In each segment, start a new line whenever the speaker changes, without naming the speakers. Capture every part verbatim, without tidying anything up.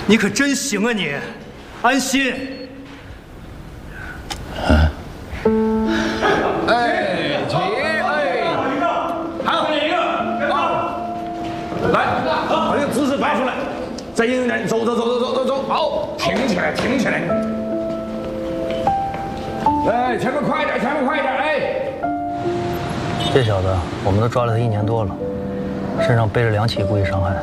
你可真行啊你，安心。
啊。
哎，起，哎，好，一个，好，来，把这个姿势摆出来，再硬一点，走走走走走走走，好，挺起来，挺起来。哎，前面快一点，前面快一点，哎。
这小子，我们都抓了他一年多了，身上背着两起故意伤害。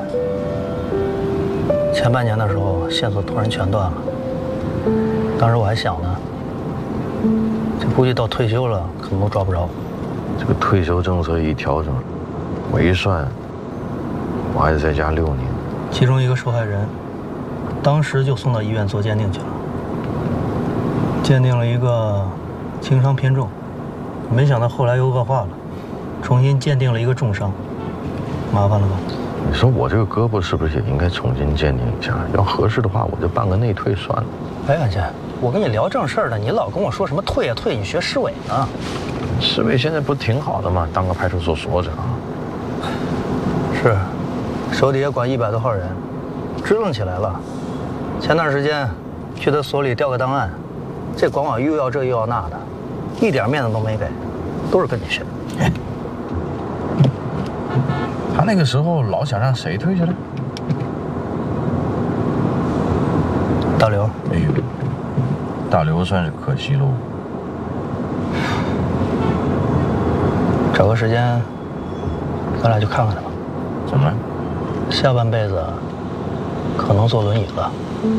前半年的时候，线索突然全断了。当时我还想呢，这估计到退休了，可能都抓不着。
这个退休政策一调整，我一算，我还得在家六年。
其中一个受害人，当时就送到医院做鉴定去了，鉴定了一个轻伤偏重，没想到后来又恶化了，重新鉴定了一个重伤，麻烦了吧？
你说我这个胳膊是不是也应该重新鉴定一下？要合适的话，我就办个内退算了。
哎，安谦，我跟你聊正事儿呢，你老跟我说什么退啊退，你学市委呢？
市委现在不挺好的吗？当个派出所所长。
是，手底下管一百多号人，支棱起来了。前段时间去他所里调个档案，这管我又要这又要那的，一点面子都没给，都是跟你学。
他那个时候老想让谁退下来？
大刘。
哎呦，大刘算是可惜喽。
找个时间，咱俩去看看他吧。
怎么了？
下半辈子可能坐轮椅了。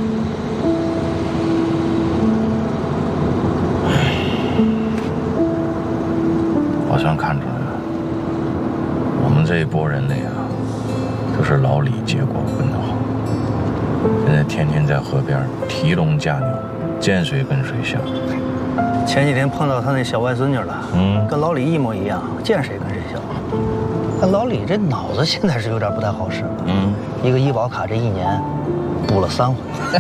好像看出来了，我们这一拨人里啊，都是老李结果混得好，现在天天在河边提笼架鸟，见谁跟谁笑。
前几天碰到他那小外孙女了，嗯，跟老李一模一样，见谁跟谁笑。但老李这脑子现在是有点不太好使了，嗯，一个医保卡这一年补了三回。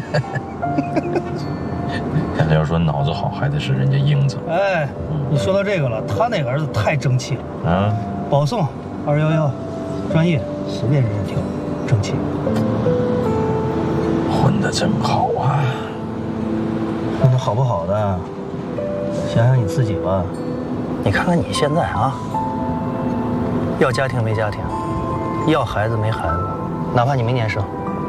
看他要说脑子好，还得是人家英子。
哎，你说到这个了，他那个儿子太争气了啊！保送二幺幺，专业随便人人挑，争气。
混得真好啊！
混得好不好的，想想你自己吧。你看看你现在啊，要家庭没家庭，要孩子没孩子，哪怕你明年生，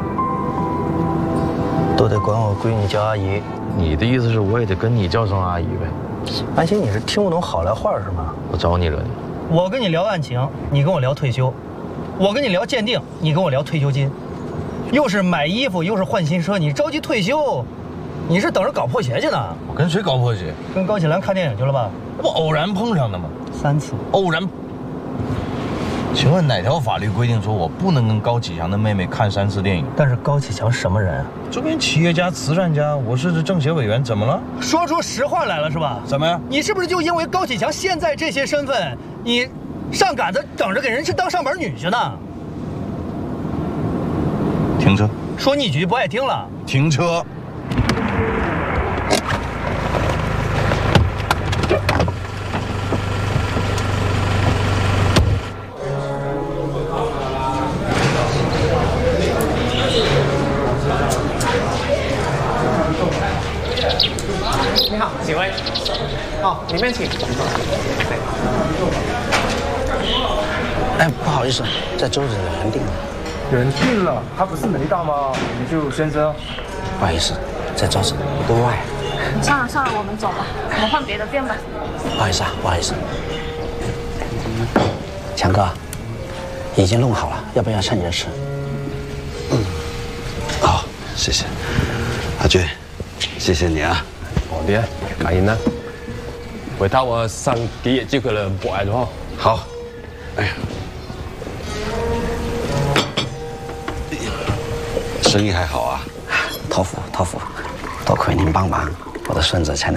都得管我闺女叫阿姨。
你的意思是我也得跟你叫声阿姨呗？
安心，你是听不懂好来话是吗？
我找你惹你？
我跟你聊案情，你跟我聊退休；我跟你聊鉴定，你跟我聊退休金。又是买衣服，又是换新车，你着急退休，你是等着搞破鞋去呢？
我跟谁搞破鞋？
跟高启兰看电影去了吧？
不偶然碰上的吗？
三次。
偶然。请问哪条法律规定说我不能跟高启强的妹妹看三次电影？
但是高启强什么人？
周边企业家、慈善家，我是政协委员，怎么了？
说出实话来了是吧？
怎么呀？
你是不是就因为高启强现在这些身份，你上赶着等着给人去当上门女婿呢？
停车！
说你几句不爱听了。
停车！
你好，几位？哦，里面请。
哎，不好意思，在桌子有人订了。
有人订了，他不是没到吗？我们就先生。
不好意思，在桌子多外。
算了算了，我们走吧，我们换别的店吧。
不好意思啊，不好意思。强哥，已经弄好了，要不要趁热吃？
嗯，好，谢谢。阿俊，谢谢你啊。
好的，感恩啦。回頭我上幾日之佢嚟博咗嗬。
好。哎呀，生意还好啊？
托付托付，多亏您帮忙，我的孙子才能。